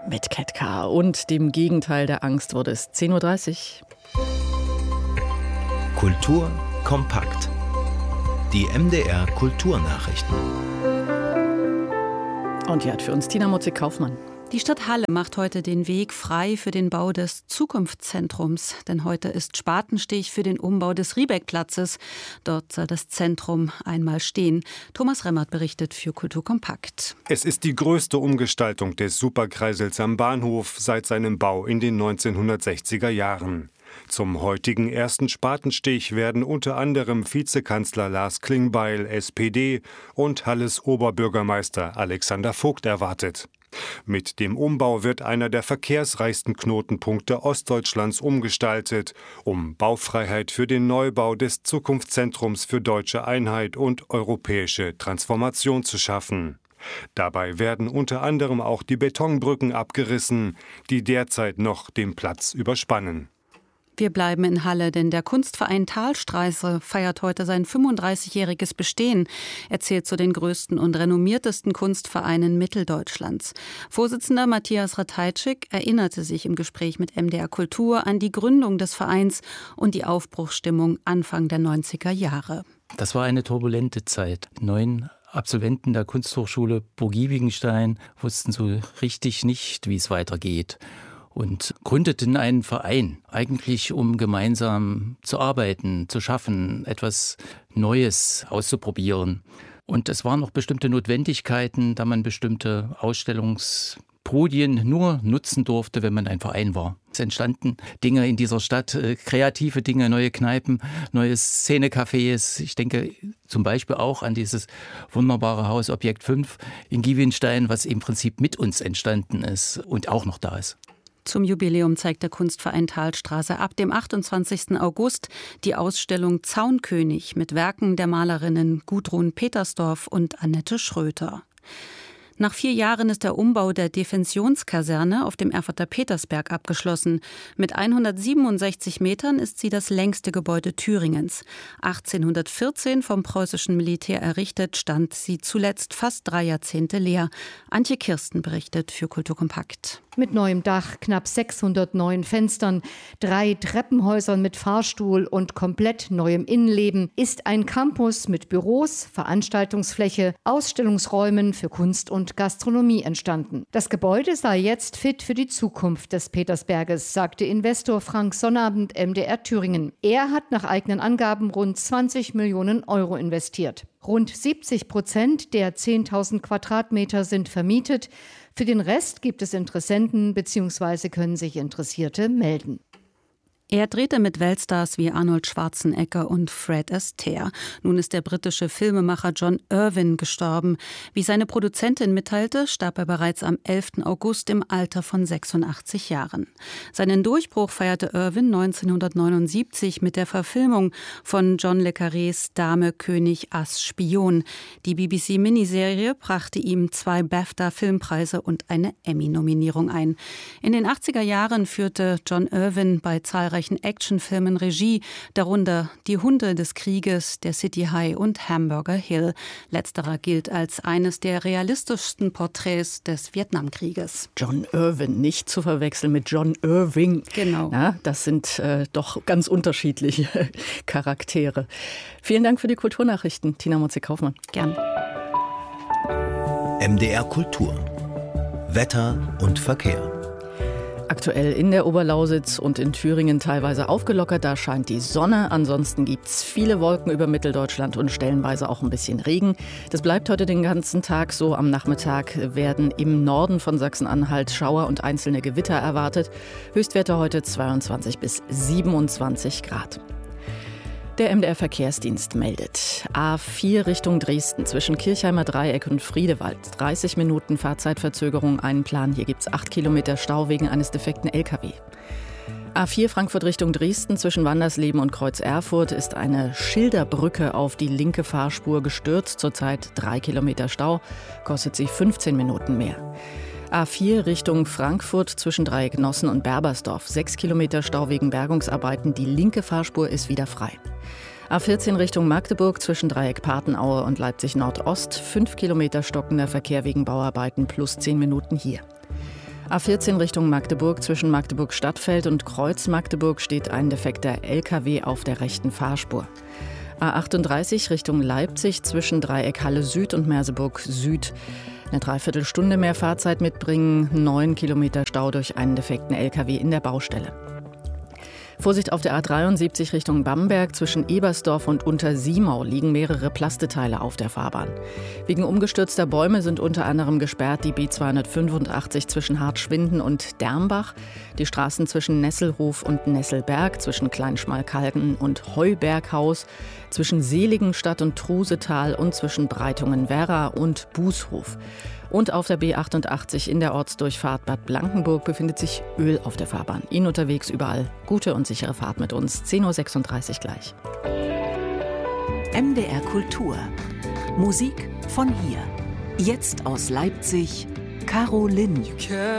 Mit Ketka und dem Gegenteil der Angst wurde es 10.30 Uhr. Kultur kompakt. Die MDR Kulturnachrichten. Und die hat für uns Tina Motzig-Kaufmann. Die Stadt Halle macht heute den Weg frei für den Bau des Zukunftszentrums. Denn heute ist Spatenstich für den Umbau des Riebeck-Platzes. Dort soll das Zentrum einmal stehen. Thomas Remmert berichtet für Kultur kompakt. Es ist die größte Umgestaltung des Superkreisels am Bahnhof seit seinem Bau in den 1960er Jahren. Zum heutigen ersten Spatenstich werden unter anderem Vizekanzler Lars Klingbeil, SPD, und Halles Oberbürgermeister Alexander Vogt erwartet. Mit dem Umbau wird einer der verkehrsreichsten Knotenpunkte Ostdeutschlands umgestaltet, um Baufreiheit für den Neubau des Zukunftszentrums für deutsche Einheit und europäische Transformation zu schaffen. Dabei werden unter anderem auch die Betonbrücken abgerissen, die derzeit noch den Platz überspannen. Wir bleiben in Halle, denn der Kunstverein Talstraße feiert heute sein 35-jähriges Bestehen. Er zählt zu den größten und renommiertesten Kunstvereinen Mitteldeutschlands. Vorsitzender Matthias Ratajczyk erinnerte sich im Gespräch mit MDR Kultur an die Gründung des Vereins und die Aufbruchsstimmung Anfang der 90er Jahre. Das war eine turbulente Zeit. 9 Absolventen der Kunsthochschule Burg-Giebichenstein wussten so richtig nicht, wie es weitergeht. Und gründeten einen Verein, eigentlich um gemeinsam zu arbeiten, zu schaffen, etwas Neues auszuprobieren. Und es waren noch bestimmte Notwendigkeiten, da man bestimmte Ausstellungspodien nur nutzen durfte, wenn man ein Verein war. Es entstanden Dinge in dieser Stadt, kreative Dinge, neue Kneipen, neue Szenecafés. Ich denke zum Beispiel auch an dieses wunderbare Haus Objekt 5 in Giebichenstein, was im Prinzip mit uns entstanden ist und auch noch da ist. Zum Jubiläum zeigt der Kunstverein Talstraße ab dem 28. August die Ausstellung Zaunkönig mit Werken der Malerinnen Gudrun Petersdorf und Annette Schröter. Nach 4 Jahren ist der Umbau der Defensionskaserne auf dem Erfurter Petersberg abgeschlossen. Mit 167 Metern ist sie das längste Gebäude Thüringens. 1814 vom preußischen Militär errichtet, stand sie zuletzt fast 3 Jahrzehnte leer. Antje Kirsten berichtet für Kultur kompakt. Mit neuem Dach, knapp 600 neuen Fenstern, 3 Treppenhäusern mit Fahrstuhl und komplett neuem Innenleben ist ein Campus mit Büros, Veranstaltungsfläche, Ausstellungsräumen für Kunst und Gastronomie entstanden. Das Gebäude sei jetzt fit für die Zukunft des Petersberges, sagte Investor Frank Sonnabend MDR Thüringen. Er hat nach eigenen Angaben rund 20 Millionen Euro investiert. Rund 70% der 10.000 Quadratmeter sind vermietet. Für den Rest gibt es Interessenten bzw. können sich Interessierte melden. Er drehte mit Weltstars wie Arnold Schwarzenegger und Fred Astaire. Nun ist der britische Filmemacher John Irwin gestorben. Wie seine Produzentin mitteilte, starb er bereits am 11. August im Alter von 86 Jahren. Seinen Durchbruch feierte Irwin 1979 mit der Verfilmung von John le Carrés Dame, König, Ass, Spion. Die BBC-Miniserie brachte ihm 2 BAFTA-Filmpreise und eine Emmy-Nominierung ein. In den 80er Jahren führte John Irwin bei zahlreichen Actionfilmen Regie, darunter Die Hunde des Krieges, Der City High und Hamburger Hill. Letzterer gilt als eines der realistischsten Porträts des Vietnamkrieges. John Irwin, nicht zu verwechseln mit John Irving. Genau. Ja, das sind doch ganz unterschiedliche Charaktere. Vielen Dank für die Kulturnachrichten, Tina Motzig-Kaufmann. Gern. MDR Kultur. Wetter und Verkehr. Aktuell in der Oberlausitz und in Thüringen teilweise aufgelockert, da scheint die Sonne. Ansonsten gibt es viele Wolken über Mitteldeutschland und stellenweise auch ein bisschen Regen. Das bleibt heute den ganzen Tag so. Am Nachmittag werden im Norden von Sachsen-Anhalt Schauer und einzelne Gewitter erwartet. Höchstwerte heute 22 bis 27 Grad. Der MDR-Verkehrsdienst meldet. A4 Richtung Dresden zwischen Kirchheimer Dreieck und Friedewald. 30 Minuten Fahrzeitverzögerung, einen Plan. Hier gibt es 8 Kilometer Stau wegen eines defekten LKW. A4 Frankfurt Richtung Dresden zwischen Wandersleben und Kreuz Erfurt ist eine Schilderbrücke auf die linke Fahrspur gestürzt. Zurzeit 3 Kilometer Stau, kostet sie 15 Minuten mehr. A4 Richtung Frankfurt zwischen Dreiecknossen und Berbersdorf. 6 Kilometer Stau wegen Bergungsarbeiten. Die linke Fahrspur ist wieder frei. A14 Richtung Magdeburg zwischen Dreieck Patenaue und Leipzig Nordost. 5 Kilometer stockender Verkehr wegen Bauarbeiten plus 10 Minuten hier. A14 Richtung Magdeburg, zwischen Magdeburg-Stadtfeld und Kreuz-Magdeburg steht ein defekter LKW auf der rechten Fahrspur. A38 Richtung Leipzig, zwischen Dreieck Halle Süd und Merseburg Süd. Eine Dreiviertelstunde mehr Fahrzeit mitbringen, 9 Kilometer Stau durch einen defekten LKW in der Baustelle. Vorsicht auf der A73 Richtung Bamberg, zwischen Ebersdorf und Untersiemau liegen mehrere Plasteteile auf der Fahrbahn. Wegen umgestürzter Bäume sind unter anderem gesperrt die B285 zwischen Hartschwinden und Dermbach, die Straßen zwischen Nesselhof und Nesselberg, zwischen Kleinschmalkalden und Heuberghaus, zwischen Seligenstadt und Trusetal und zwischen Breitungen-Werra und Bußhof. Und auf der B88 in der Ortsdurchfahrt Bad Blankenburg befindet sich Öl auf der Fahrbahn. Ihnen unterwegs überall gute und sichere Fahrt mit uns. 10.36 Uhr gleich. MDR Kultur. Musik von hier. Jetzt aus Leipzig, Caro Linn.